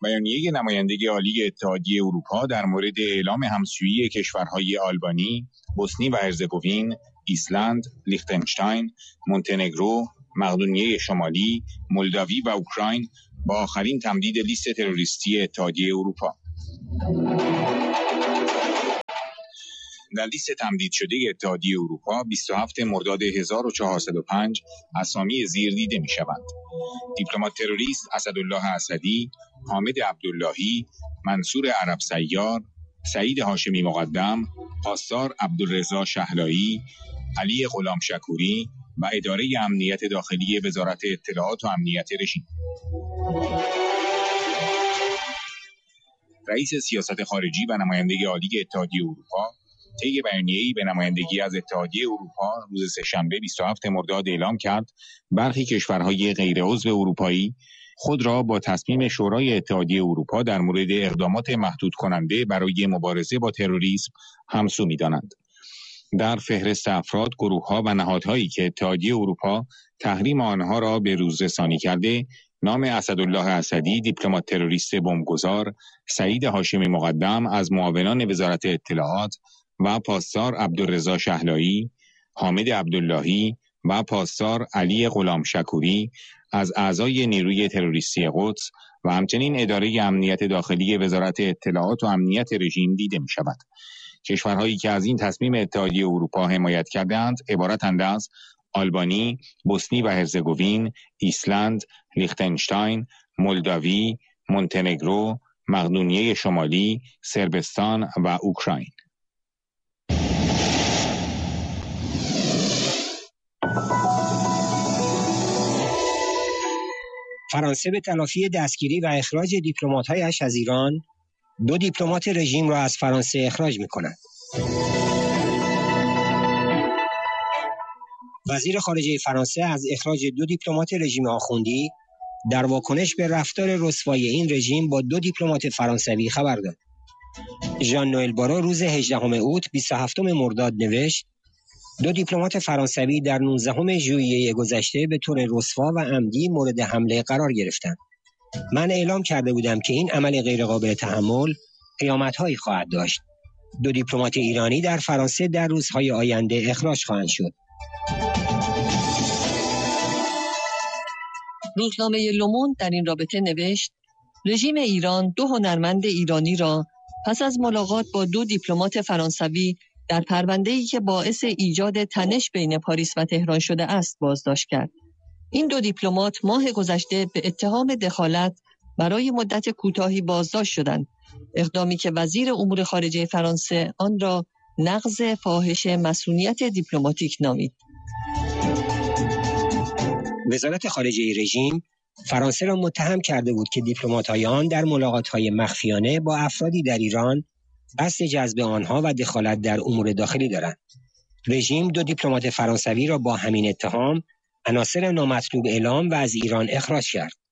بیانیه نمایندگی عالی اتحادیه اروپا در مورد اعلام همسویی کشورهای آلبانی، بوسنی و هرزگوین، ایسلند، لیختنشتاین، مونتنگرو، مقدونیه شمالی، مولداوی و اوکراین با آخرین تمدید لیست تروریستی اتحادیه اروپا. در لیست تمدید شده اتحادیه اروپا 27 مرداد 1405 اسامی زیر دیده می شوند: دیپلمات تروریست اسدالله اسدی، حامد عبداللهی، منصور عرب سیار، سعید هاشمی مقدم، پاسدار عبدالرضا شهلایی، علی غلام شکوری و اداره امنیت داخلی وزارت اطلاعات و امنیت رژیم. رئیس سیاست خارجی و نماینده عالی اتحادیه اروپا طی بیانیه‌ای به نمایندگی از اتحادیه اروپا روز سه‌شنبه 27 مرداد اعلام کرد برخی کشورهای غیر عضو اروپایی خود را با تصمیم شورای اتحادیه اروپا در مورد اقدامات محدود کننده برای مبارزه با تروریسم همسو می‌دانند. در فهرست افراد، گروه‌ها و نهادهایی که اتحادیه اروپا تحریم آنها را به روز رسانی کرده، نام اسدالله اسدی، دیپلمات تروریست بمبگذار، سعید هاشمی مقدم از معاونان وزارت اطلاعات و پاسدار عبدالرضا شهلایی، حامد عبداللهی و پاسدار علی غلام شکوری از اعضای نیروی تروریستی قدس و همچنین اداره امنیت داخلی وزارت اطلاعات و امنیت رژیم دیده می شود. کشورهایی که از این تصمیم اتحادیه اروپا حمایت کردند عبارتند از آلبانی، بوسنی و هرزگوین، ایسلند، لیختنشتاین، مولداوی، مونتنگرو، مقدونیه شمالی، صربستان و اوکراین. فرانسه به تلافی دستگیری و اخراج دیپلمات‌هایش از ایران، 2 دیپلمات رژیم را از فرانسه اخراج می‌کند. وزیر خارجه فرانسه از اخراج 2 دیپلمات رژیم آخوندی در واکنش به رفتار رسوای این رژیم با 2 دیپلمات فرانسوی خبر داد. ژان نوئل بارو روز 18 اوت 27 مرداد نوشت: 2 دیپلمات فرانسوی در 19 ژوئیه گذشته به طور رسوا و عمدی مورد حمله قرار گرفتند. من اعلام کرده بودم که این عمل غیرقابل تحمل پیامدهایی خواهد داشت. 2 دیپلمات ایرانی در فرانسه در روزهای آینده اخراج خواهند شد. روزنامه لوموند در این رابطه نوشت: رژیم ایران 2 هنرمند ایرانی را پس از ملاقات با 2 دیپلمات فرانسوی در پرونده‌ای که باعث ایجاد تنش بین پاریس و تهران شده است بازداشت کرد. این 2 دیپلمات ماه گذشته به اتهام دخالت برای مدت کوتاهی بازداشت شدند، اقدامی که وزیر امور خارجه فرانسه آن را نقض فاحش مصونیت دیپلماتیک نامید. وزارت خارجه رژیم فرانسه را متهم کرده بود که دیپلمات‌های آن در ملاقات‌های مخفیانه با افرادی در ایران قصد جذب آنها و دخالت در امور داخلی دارند. رژیم 2 دیپلمات فرانسوی را با همین اتهام عناصر نامطلوب اعلام و از ایران اخراج کرد.